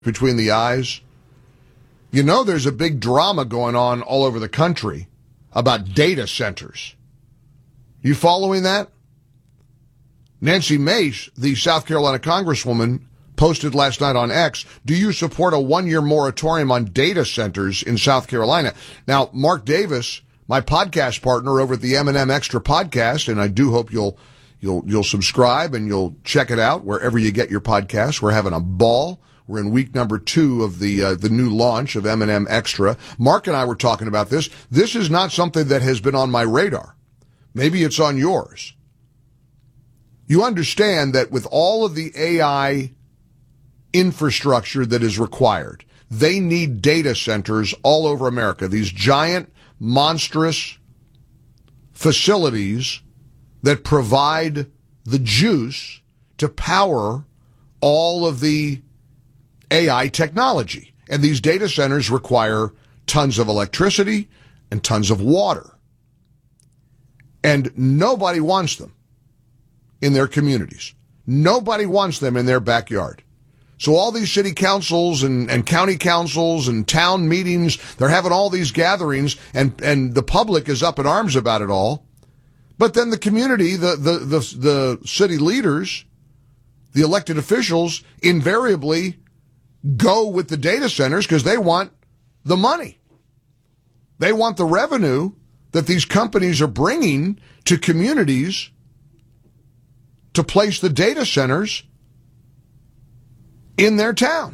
between the eyes. You know there's a big drama going on all over the country about data centers. You following that? Nancy Mace, the South Carolina Congresswoman, posted last night on X, do you support a one-year moratorium on data centers in South Carolina? Now, Mark Davis, my podcast partner over at the M&M Extra podcast, and I do hope you'll subscribe and you'll check it out wherever you get your podcasts. We're having a ball. We're in week number 2 of the new launch of M&M Extra. Mark and I were talking about this. This is not something that has been on my radar. Maybe it's on yours. You understand that with all of the AI infrastructure that is required, they need data centers all over America. These giant, monstrous facilities that provide the juice to power all of the AI technology. And these data centers require tons of electricity and tons of water. And nobody wants them in their communities. Nobody wants them in their backyard. So all these city councils and county councils and town meetings, they're having all these gatherings, and the public is up in arms about it all. But then the community, the city leaders, the elected officials, invariably go with the data centers because they want the money. They want the revenue that these companies are bringing to communities to place the data centers in their town.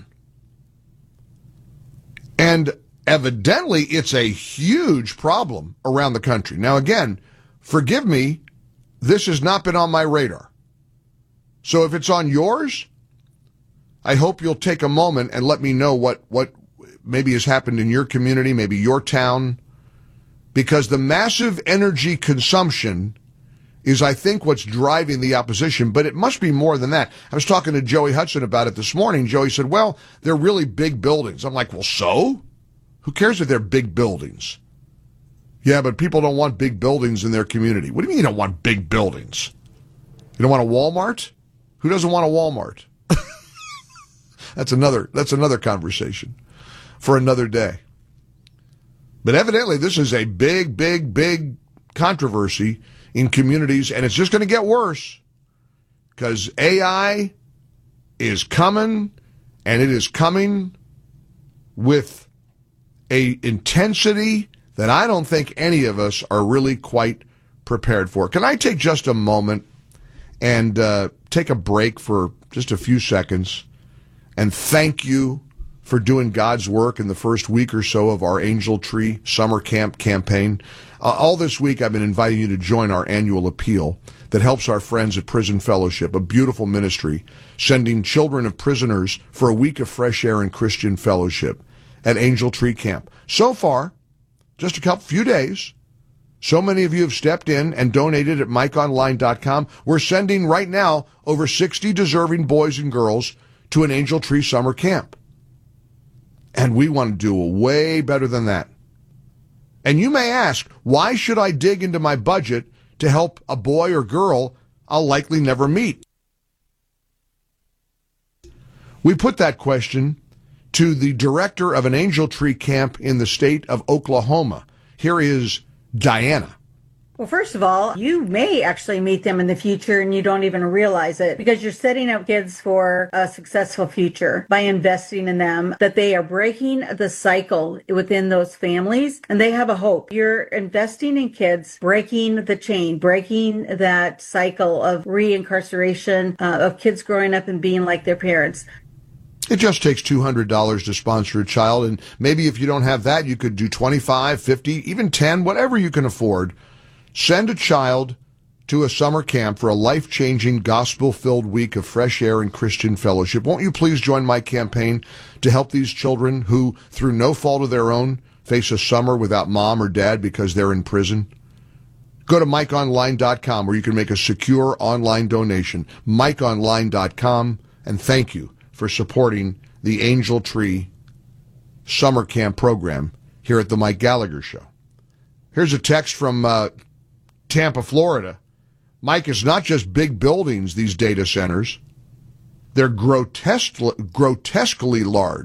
And evidently, it's a huge problem around the country. Now, again, forgive me, this has not been on my radar. So if it's on yours, I hope you'll take a moment and let me know what maybe has happened in your community, maybe your town, because the massive energy consumption is, I think, what's driving the opposition, but it must be more than that. I was talking to Joey Hudson about it this morning. Joey said, well, they're really big buildings. I'm like, well, so? Who cares if they're big buildings? Yeah, but people don't want big buildings in their community. What do you mean you don't want big buildings? You don't want a Walmart? Who doesn't want a Walmart? That's another conversation for another day. But evidently, this is a big, big, big controversy in communities, and it's just going to get worse because AI is coming, and it is coming with a intensity that I don't think any of us are really quite prepared for. Can I take just a moment and take a break for just a few seconds and thank you for doing God's work in the first week or so of our Angel Tree Summer Camp campaign. All this week, I've been inviting you to join our annual appeal that helps our friends at Prison Fellowship, a beautiful ministry, sending children of prisoners for a week of fresh air and Christian fellowship at Angel Tree Camp. So far, just a few days, so many of you have stepped in and donated at MikeOnline.com. We're sending right now over 60 deserving boys and girls to an Angel Tree Summer Camp. And we want to do way better than that. And you may ask, why should I dig into my budget to help a boy or girl I'll likely never meet? We put that question to the director of an Angel Tree camp in the state of Oklahoma. Here is Diana. Well, first of all, you may actually meet them in the future and you don't even realize it because you're setting up kids for a successful future by investing in them, that they are breaking the cycle within those families and they have a hope. You're investing in kids, breaking the chain, breaking that cycle of reincarceration, of kids growing up and being like their parents. It just takes $200 to sponsor a child, and maybe if you don't have that, you could do 25, 50, even 10, whatever you can afford. Send a child to a summer camp for a life-changing, gospel-filled week of fresh air and Christian fellowship. Won't you please join my campaign to help these children who, through no fault of their own, face a summer without mom or dad because they're in prison? Go to MikeOnline.com where you can make a secure online donation. MikeOnline.com, and thank you for supporting the Angel Tree Summer Camp program here at the Mike Gallagher Show. Here's a text from Tampa, Florida. Mike, it's not just big buildings, these data centers. They're grotesquely large.